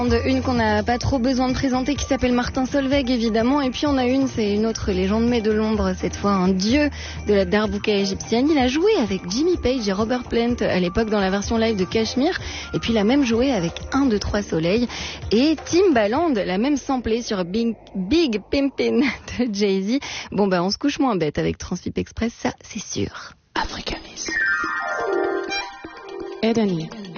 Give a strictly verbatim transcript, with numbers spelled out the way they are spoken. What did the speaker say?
Une qu'on n'a pas trop besoin de présenter qui s'appelle Martin Solveig évidemment, et puis on a une, c'est une autre légende mais de Londres, cette fois un dieu de la darbouka égyptienne. Il a joué avec Jimmy Page et Robert Plant à l'époque dans la version live de Cashmere, et puis il a même joué avec un, deux, trois soleils, et Timbaland l'a même samplé sur Big, Big Pimpin' de Jay-Z. Bon ben on se couche moins bête avec Transfip Express, ça c'est sûr. Africanisme. Ed and Lee.